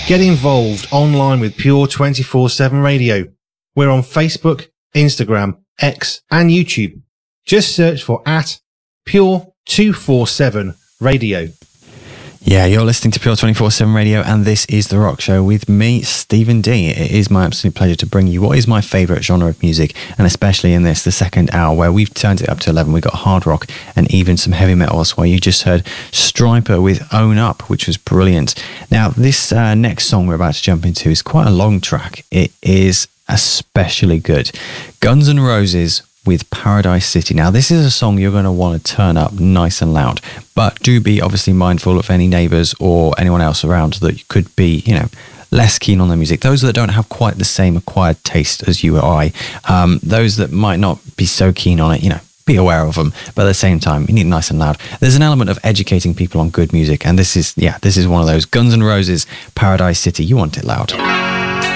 Get involved online with Pure 24/7 Radio. We're on Facebook, Instagram, X and YouTube. Just search for @Pure 247 Radio. Yeah, you're listening to Pure 24/7 Radio, and this is The Rock Show with me, Stephen D. It is my absolute pleasure to bring you what is my favourite genre of music, and especially in this, the second hour, where we've turned it up to 11. We've got hard rock and even some heavy metals, where you just heard Stryper with Own Up, which was brilliant. Now, this next song we're about to jump into is quite a long track. It is especially good. Guns N' Roses with Paradise City. Now, this is a song you're going to want to turn up nice and loud, but do be obviously mindful of any neighbours or anyone else around that could be, less keen on the music. Those that don't have quite the same acquired taste as you or I, those that might not be so keen on it, be aware of them, but at the same time, you need it nice and loud. There's an element of educating people on good music, and this is one of those. Guns N' Roses, Paradise City, you want it loud.